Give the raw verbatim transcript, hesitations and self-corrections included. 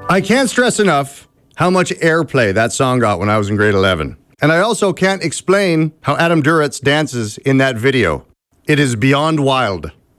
I can't stress enough how much airplay that song got when I was in grade eleven. And I also can't explain how Adam Duritz dances in that video. It is beyond wild.